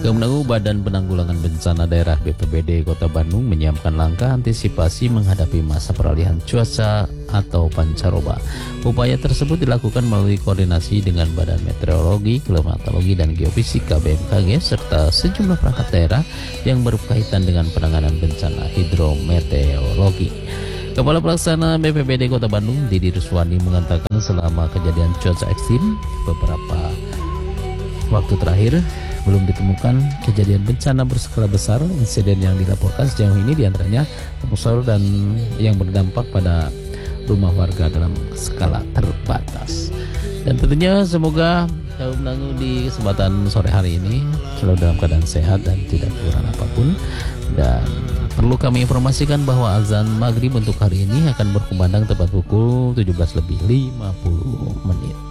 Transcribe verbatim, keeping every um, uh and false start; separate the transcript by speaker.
Speaker 1: Kemenangan Badan Penanggulangan Bencana Daerah B P B D Kota Bandung menyiapkan langkah antisipasi menghadapi masa peralihan cuaca atau pancaroba. Upaya tersebut dilakukan melalui koordinasi dengan Badan Meteorologi, Klimatologi, dan Geofisika B M K G serta sejumlah perangkat daerah yang berkaitan dengan penanganan bencana hidrometeorologi. Kepala Pelaksana B P B D Kota Bandung, Didi Ruswani, mengatakan selama kejadian cuaca ekstrim beberapa waktu terakhir belum ditemukan kejadian bencana berskala besar. Insiden yang dilaporkan sejauh ini diantaranya longsor dan yang berdampak pada rumah warga dalam skala terbatas. Dan tentunya semoga kaum Dangu di kesempatan sore hari ini selalu dalam keadaan sehat dan tidak kekurangan apapun. Dan perlu kami informasikan bahwa azan maghrib untuk hari ini akan berkumandang tepat pukul tujuh belas lebih lima puluh menit.